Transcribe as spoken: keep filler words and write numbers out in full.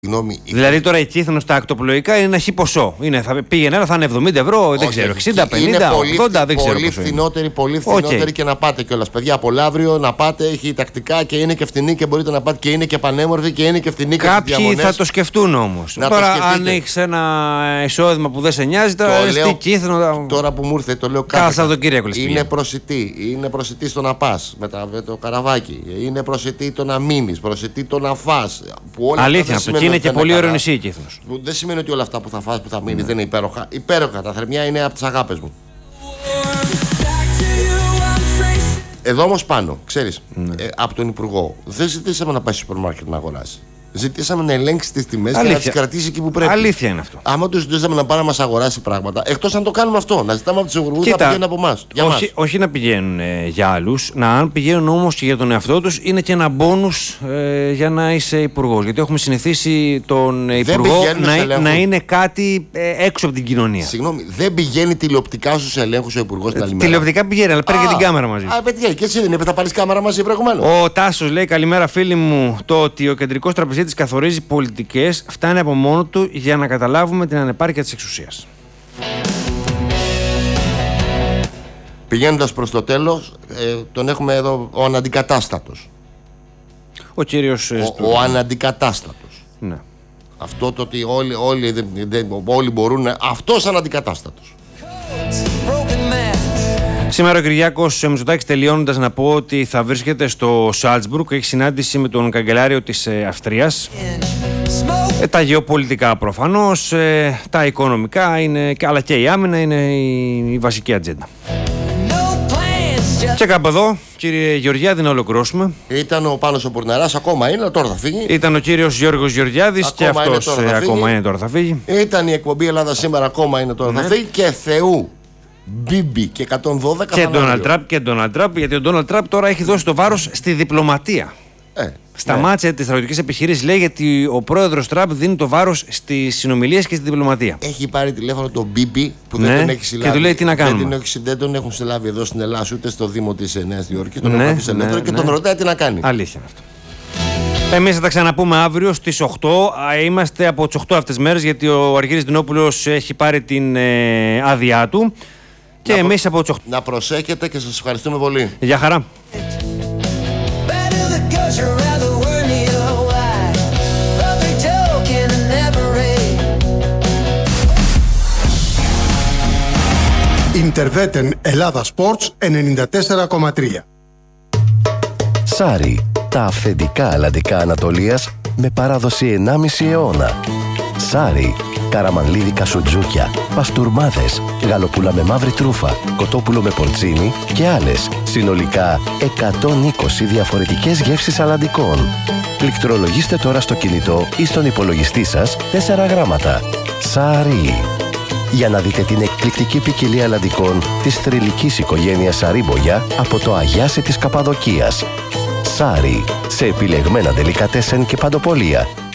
Συγγνώμη, δηλαδή τώρα η Κύθνος στα ακτοπλοϊκά είναι ένα χι ποσό. Είναι, θα πήγαινε ένα, θα είναι εβδομήντα ευρώ, όχι, δεν ξέρω, εξήντα, πενήντα, ογδόντα, δεν ξέρω. Πολύ φθηνότερη, πολύ φθηνότερη okay. Και να πάτε κιόλας. Παιδιά, από Λαύριο να πάτε, έχει τακτικά και είναι και φθηνή και μπορείτε να πάτε και είναι και πανέμορφη και είναι και φθηνή. Κάποιοι θα το σκεφτούν όμως. Τώρα, αν έχει ένα εισόδημα που δεν σε νοιάζει, τώρα λες τι Κύθνο. Τώρα που μου ήρθε, το λέω κάθε Σαββατοκύριακο. Είναι προσιτή. Είναι προσιτή στο να πα με το καραβάκι. Είναι προσιτή το να μείνει, προσιτή το να φά. Αλήθεια αυτό. Και είναι και πολύ ωραίο νησί η Κύθνος. Δεν σημαίνει ότι όλα αυτά που θα φας, που θα μείνεις, δεν είναι υπέροχα. Υπέροχα. Τα θερμιά είναι από τις αγάπες μου. Εδώ όμως πάνω, ξέρεις, ναι. ε, από τον Υπουργό, δεν ζητήσαμε να πάει στο σούπερ μάρκετ να αγοράσει. Ζητήσαμε να ελέγξει τις τιμές και να τις κρατήσει εκεί που πρέπει. Αλήθεια είναι αυτό. Άμα του ζητήσαμε να πάει να μας αγοράσει πράγματα, εκτός αν το κάνουμε αυτό, να ζητάμε από τους υπουργούς να πηγαίνουν από εμάς. Όχι, όχι να πηγαίνουν ε, για άλλους, να αν πηγαίνουν όμως και για τον εαυτό τους, είναι και ένα μπόνους ε, για να είσαι υπουργός. Γιατί έχουμε συνηθίσει τον υπουργό να, να είναι κάτι ε, έξω από την κοινωνία. Συγγνώμη, δεν πηγαίνει τηλεοπτικά στους ελέγχους ο υπουργός την άλλη μέρα. Τηλεοπτικά πηγαίνει, αλλά παίρνει και την κάμερα μαζί. Α, παιδιά, και εσύ δεν είπε, θα πάρεις κάμερα μαζί προηγουμένως. Ο Τάσος λέει: καλημέρα, φίλοι μου. Το ότι ο κεντρικός τραπεζίτης καθορίζει πολιτικές φτάνει από μόνο του για να καταλάβουμε την ανεπάρκεια της εξουσίας. Πηγαίνοντας προς το τέλος, ε, τον έχουμε εδώ ο αναντικατάστατος. Ο κύριος... Ο, ο αναντικατάστατος. Ναι. Αυτό το ότι όλοι, όλοι, δεν, δεν, όλοι μπορούν... Αυτός αναντικατάστατος. Σήμερα ο Κυριάκος Μητσοτάκης, τελειώνοντας, να πω ότι θα βρίσκεται στο Σάλτσμπουργκ, έχει συνάντηση με τον καγκελάριο της ε, Αυστρίας. Ε, τα γεωπολιτικά προφανώς, ε, τα οικονομικά είναι, αλλά και η άμυνα είναι η, η βασική ατζέντα. Και κάπου εδώ, κύριε Γεωργιάδη, να ολοκληρώσουμε. Ήταν ο Πάνος ο Πουρναράς, ακόμα είναι, τώρα θα φύγει. Ήταν ο κύριος Γιώργος Γεωργιάδης και αυτός είναι, ε, ακόμα είναι, τώρα θα φύγει. Ήταν η εκπομπή Ελλάδα Σήμερα, ακόμα είναι, τώρα ναι. θα φύγει. Και Θεού, Μπίμπι και εκατόν δώδεκα και Ντόναλντ Τραμπ και Ντόναλντ Τραμπ, γιατί ο Ντόναλντ Τραμπ τώρα έχει δώσει το βάρος στη διπλωματία. Ε, Σταμάτησε ναι. τις στρατιωτικές επιχειρήσεις, λέει, γιατί ο πρόεδρος Τραμπ δίνει το βάρος στις συνομιλίες και στη διπλωματία. Έχει πάρει τηλέφωνο τον Μπίμπι που ναι. δεν τον έχει συλλάβει. Και του λέει τι να κάνουμε. Δεν, έχει, δεν τον έχουν συλλάβει εδώ στην Ελλάδα, ούτε στο Δήμο της Νέας Υόρκης. Τον ναι, έχουν αφήσει ελεύθερο ναι, και ναι. τον ρωτάει τι να κάνει. Αλήθεια είναι αυτό. Εμείς θα τα ξαναπούμε αύριο στις οκτώ. Είμαστε από τις οκτώ αυτές μέρες, γιατί ο Αργύρης Δινόπουλος έχει πάρει την ε, άδειά του. Και εμείς από τις οκτώ. Να προσέχετε και σας ευχαριστούμε πολύ. Γεια χαρά. Ιντερβέτεν Ελλάδα Sports ενενήντα τέσσερα κόμμα τρία. Σάρι, τα αυθεντικά αλλαντικά Ανατολίας με παράδοση ενάμιση αιώνα. Σάρι, καραμανλίδικα σουτζούκια, παστούρμάδες, γαλοπούλα με μαύρη τρούφα, κοτόπουλο με πορτσίνι και άλλες, συνολικά εκατόν είκοσι διαφορετικές γεύσεις αλλαντικών. Πληκτρολογήστε τώρα στο κινητό ή στον υπολογιστή σας τέσσερα γράμματα. Σάρι. Για να δείτε την εκπληκτική ποικιλία αλλαντικών της θρυλικής οικογένειας Σαρίμπογια από το Αγιάσι της Καπαδοκίας. Σάρι, σε επιλεγμένα ντελικατέσεν και παντοπολία.